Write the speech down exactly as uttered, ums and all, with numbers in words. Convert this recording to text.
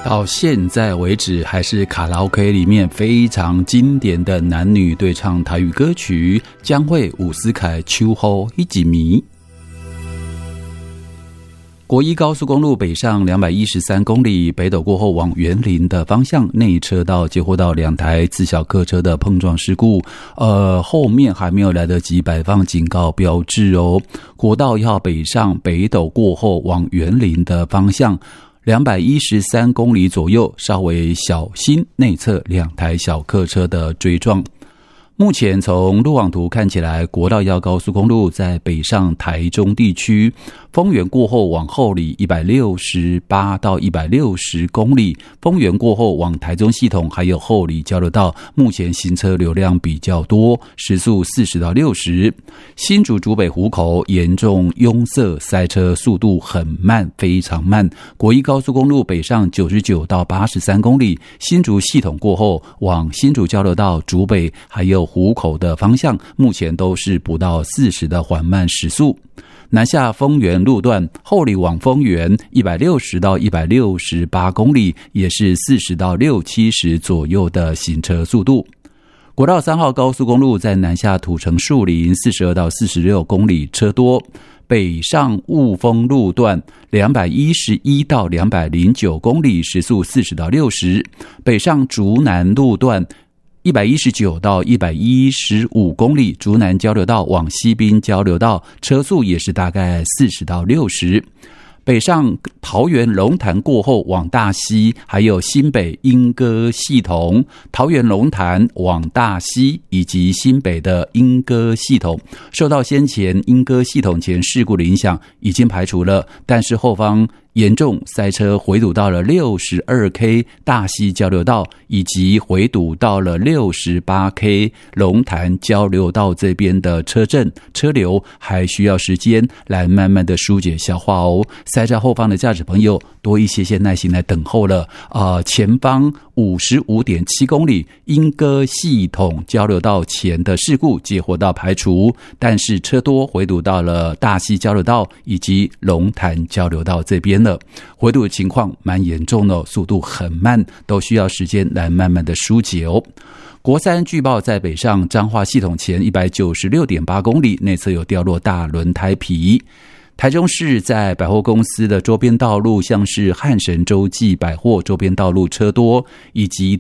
到现在为止还是卡拉 OK 里面非常经典的男女对唱台语歌曲，江蕙、伍思凯秋后一几迷。国一高速公路北上两百一十三公里，北斗过后往园林的方向，内车道接获到两台自小客车的碰撞事故，呃，后面还没有来得及摆放警告标志哦。国道一号北上北斗过后往园林的方向，两百一十三公里左右，稍微小心内侧两台小客车的追撞。目前从路网图看起来，国道一号高速公路在北上台中地区，丰原过后往后里一百六十八到一百六十公里，丰原过后往台中系统还有后里交流道，目前行车流量比较多，时速四十到六十。新竹竹北湖口严重拥塞塞车，速度很慢，非常慢。国一高速公路北上九十九到八十三公里，新竹系统过后往新竹交流道、竹北还有湖口的方向，目前都是不到四十的缓慢时速。南下丰原路段后里往丰原一百六十到一百六十八公里，也是四十到六七十左右的行车速度。国道三号高速公路在南下土城树林四十二到四十六公里车多，北上雾峰路段两百一十一到两百零九公里，时速四十到六十，北上竹南路段一百一十九到一百一十五公里，竹南交流道往西滨交流道，车速也是大概四十到六十。北上桃园龙潭过后往大溪，还有新北莺歌系统，桃园龙潭往大溪以及新北的莺歌系统，受到先前莺歌系统前事故的影响，已经排除了，但是后方严重塞车，回堵到了 六十二 K 大溪交流道，以及回堵到了 六十八 K 龙潭交流道这边的车阵车流，还需要时间来慢慢的疏解消化哦。塞在后方的驾驶朋友多一些些耐心来等候了。呃，前方 五十五点七公里莺歌系统交流道前的事故接获到排除，但是车多回堵到了大溪交流道以及龙潭交流道这边了，回堵的情况蛮严重的，速度很慢，都需要时间来慢慢的疏解哦。国三据报在北上彰化系统前 一百九十六点八公里，内侧有掉落大轮胎皮。台中市在百货公司的周边道路，像是汉神洲际百货周边道路车多，以及